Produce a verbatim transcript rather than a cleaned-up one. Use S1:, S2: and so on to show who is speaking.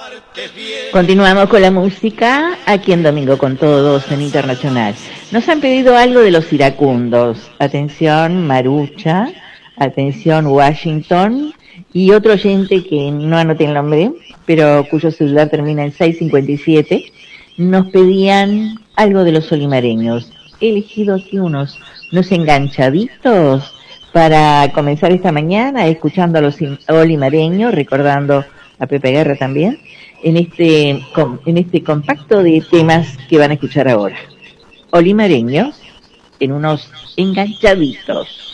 S1: Continuamos con la música aquí en Domingo con Todos en Internacional. Nos han pedido algo de los iracundos. Atención Marucha, atención Washington y otro oyente que no anoté el nombre, pero cuyo celular termina en seis cincuenta y siete, nos pedían algo de los olimareños. He elegido aquí unos, unos enganchaditos para comenzar esta mañana escuchando a los olimareños, recordando a Pepe Guerra también, en este, en este compacto de temas que van a escuchar ahora. Olimareños en unos enganchaditos.